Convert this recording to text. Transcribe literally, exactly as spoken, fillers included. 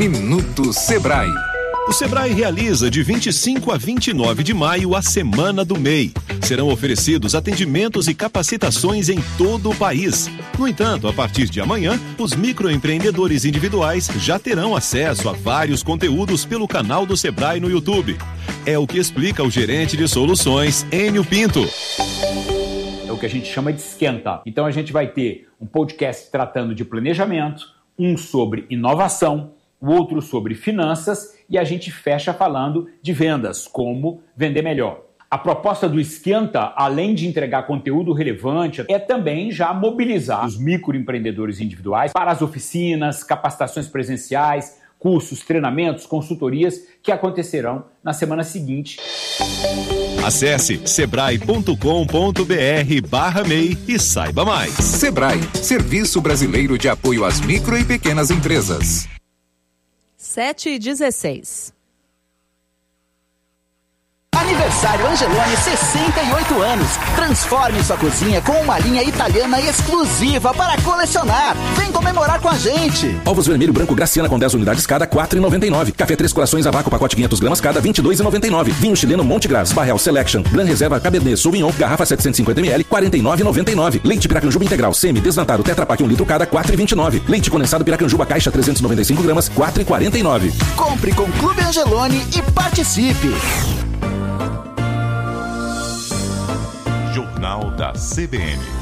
Minuto Sebrae. O Sebrae realiza de vinte e cinco a vinte e nove de maio a Semana do M E I. Serão oferecidos atendimentos e capacitações em todo o país. No entanto, a partir de amanhã, os microempreendedores individuais já terão acesso a vários conteúdos pelo canal do Sebrae no YouTube. É o que explica o gerente de soluções, Enio Pinto. É o que a gente chama de esquenta. Então a gente vai ter um podcast tratando de planejamento, um sobre inovação, o outro sobre finanças e a gente fecha falando de vendas, como vender melhor. A proposta do Esquenta, além de entregar conteúdo relevante, é também já mobilizar os microempreendedores individuais para as oficinas, capacitações presenciais, cursos, treinamentos, consultorias que acontecerão na semana seguinte. Acesse sebrae ponto com ponto br barra M E I e saiba mais. Sebrae, Serviço Brasileiro de Apoio às Micro e Pequenas Empresas. sete e dezesseis. Aniversário Angeloni, sessenta e oito anos. Transforme sua cozinha com uma linha italiana exclusiva para colecionar. Vem comemorar com a gente. Ovos vermelho branco Graciana com dez unidades cada, quatro reais e noventa e nove centavos. Café Três Corações a vácuo pacote quinhentos gramas cada, vinte e dois reais e noventa e nove centavos. Vinho chileno Monte Gras, Barreal Selection, Gran Reserva Cabernet Sauvignon, garrafa setecentos e cinquenta mililitros, quarenta e nove reais e noventa e nove centavos. Leite Piracanjuba integral semi-desnatado Tetra Pak um litro cada, quatro reais e vinte e nove centavos. Leite condensado Piracanjuba caixa trezentos e noventa e cinco gramas, quatro reais e quarenta e nove centavos. Compre com Clube Angeloni e participe. Jornal da C B N.